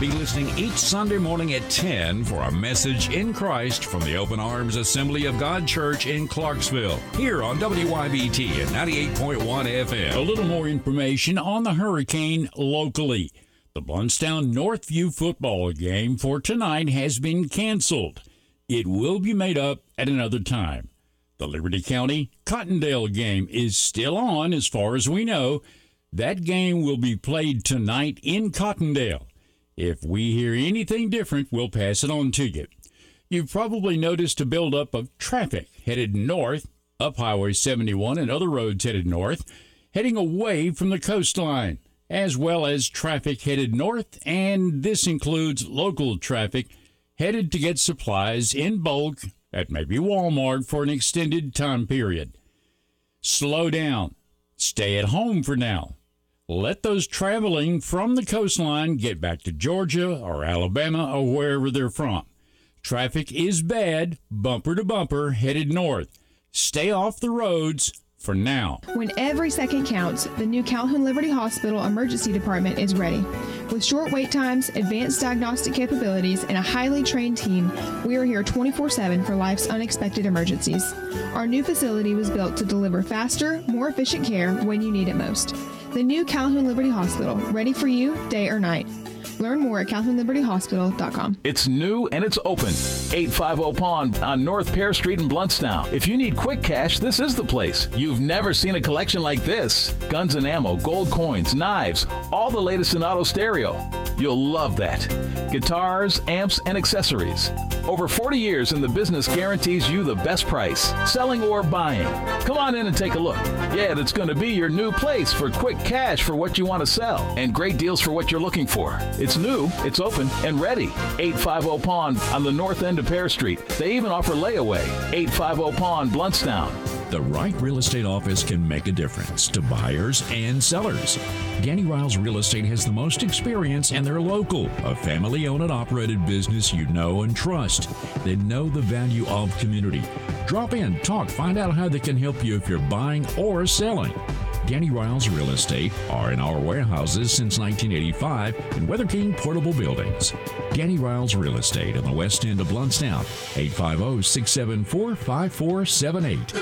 Be listening each Sunday morning at 10 for a message in Christ from the Open Arms Assembly of God Church in Clarksville, here on WYBT at 98.1 FM. A little more information on the hurricane locally. The Blountstown Northview football game for tonight has been canceled. It will be made up at another time. The Liberty County Cottondale game is still on as far as we know. That game will be played tonight in Cottondale. If we hear anything different, we'll pass it on to you. You've probably noticed a buildup of traffic headed north, up Highway 71 and other roads headed north, heading away from the coastline, as well as traffic headed north, and this includes local traffic headed to get supplies in bulk at maybe Walmart for an extended time period. Slow down. Stay at home for now. Let those traveling from the coastline get back to Georgia or Alabama or wherever they're from. Traffic is bad, bumper to bumper, headed north. Stay off the roads for now. When every second counts, the new Calhoun Liberty Hospital Emergency Department is ready. With short wait times, advanced diagnostic capabilities, and a highly trained team, we are here 24/7 for life's unexpected emergencies. Our new facility was built to deliver faster, more efficient care when you need it most. The new Calhoun Liberty Hospital, ready for you day or night. Learn more at CalhounLibertyHospital.com. It's new and it's open. 850 Pond on North Pear Street in Blountstown. If you need quick cash, this is the place. You've never seen a collection like this. Guns and ammo, gold coins, knives, all the latest in auto stereo. You'll love that. Guitars, amps, and accessories. Over 40 years in the business guarantees you the best price, selling or buying. Come on in and take a look. Yeah, that's going to be your new place for quick cash for what you want to sell and great deals for what you're looking for. It's new, it's open, and ready. 850 Pond on the north end of Pear Street. They even offer layaway. 850 Pond, Blountstown. The right real estate office can make a difference to buyers and sellers. Danny Riles Real Estate has the most experience, and they're local, a family-owned and operated business you know and trust. They know the value of community. Drop in, talk, find out how they can help you if you're buying or selling. Danny Riles Real Estate are in our warehouses since 1985 in Weather King Portable Buildings. Danny Riles Real Estate on the west end of Blountstown, 850-674-5478.